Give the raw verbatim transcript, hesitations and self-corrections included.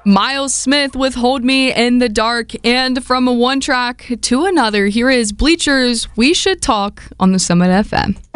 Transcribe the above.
Miles Smith with Hold Me in the Dark. And from one track to another, here is Bleachers, We Should Talk on the Summit F M.